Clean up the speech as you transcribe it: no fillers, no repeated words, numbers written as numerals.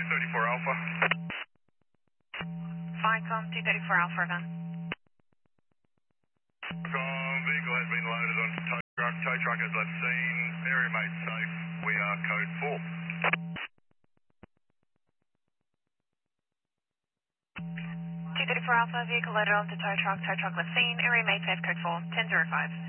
234 Alpha. Ficom 234 Alpha, then. Vehicle has been loaded onto tow truck. Tow truck has left scene. Area made safe. We are code 4. 234 Alpha, vehicle loaded onto tow truck left scene, area made safe, code 4, 1005.